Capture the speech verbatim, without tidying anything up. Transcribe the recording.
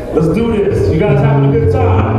Let's do this. You guys having a good time?